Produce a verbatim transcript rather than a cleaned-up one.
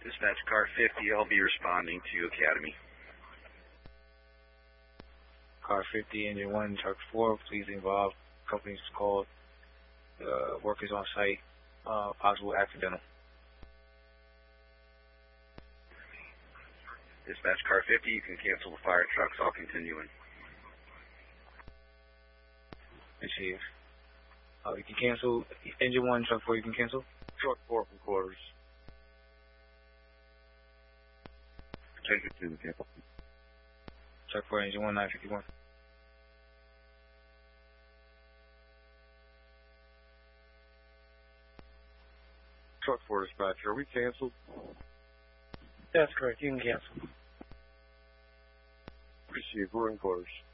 Dispatch car fifty, I'll be responding to Academy. Car fifty, engine one, truck four, please involve companies called, uh, workers on site, uh, possible accidental. Dispatch car fifty, you can cancel the fire trucks, I'll continue in. Receive. Uh, you can cancel, engine one, truck four, you can cancel? Truck four from quarters. Take it to the cancel. Truck four, engine one, nine fifty-one. Truck four dispatcher, are we canceled? That's correct. You can cancel. Receive. We're in quarters.